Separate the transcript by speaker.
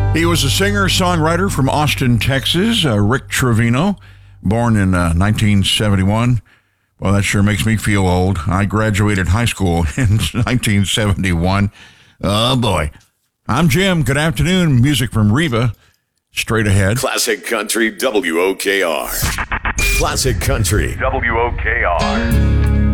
Speaker 1: He was a singer-songwriter from Austin, Texas, Rick Trevino, born in 1971. Well, that sure makes me feel old. I graduated high school in 1971. Oh, boy. I'm Jim. Good afternoon. Music from Reva. Straight ahead.
Speaker 2: Classic Country WOKR. Classic Country WOKR.